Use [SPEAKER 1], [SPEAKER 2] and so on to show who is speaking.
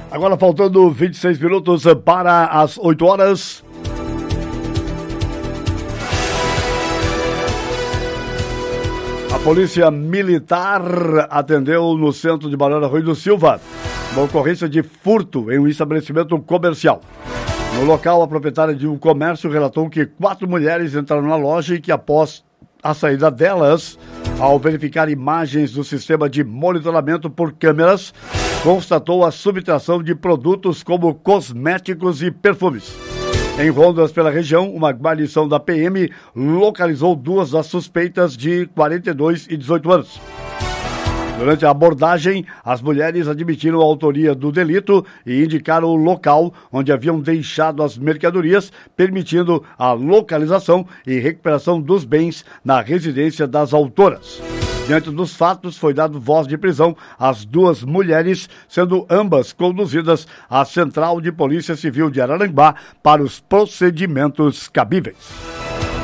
[SPEAKER 1] Agora faltando 26 minutos para as 8 horas. A Polícia Militar atendeu no centro de Balneário Rui do Silva uma ocorrência de furto em um estabelecimento comercial. No local, a proprietária de um comércio relatou que 4 mulheres entraram na loja e que após a saída delas, ao verificar imagens do sistema de monitoramento por câmeras, constatou a subtração de produtos como cosméticos e perfumes. Em rondas pela região, uma guarnição da PM localizou 2 das suspeitas de 42 e 18 anos. Durante a abordagem, as mulheres admitiram a autoria do delito e indicaram o local onde haviam deixado as mercadorias, permitindo a localização e recuperação dos bens na residência das autoras. Diante dos fatos, foi dado voz de prisão às 2 mulheres, sendo ambas conduzidas à Central de Polícia Civil de Araranguá para os procedimentos cabíveis.